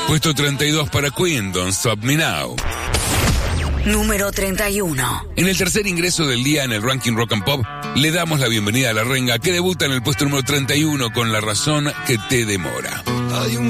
Puesto 32 para Queen, Don't Stop Me Now. Número 31. En el tercer ingreso del día en el ranking Rock and Pop, le damos la bienvenida a La Renga, que debuta en el puesto número 31 con La Razón que te demora.